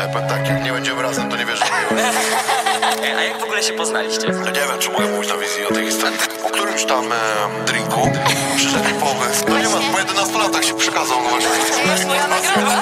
powiem tak, jak nie będziemy razem, to nie wiesz, że miłeś. A jak w ogóle się poznaliście? No nie wiem, czy mogę mówić na wizji o tej historii. Po którymś tam drinku przyszedł pomysł. No nie ma, po 11 latach się przekazał. No właśnie. To jest moja nagroda.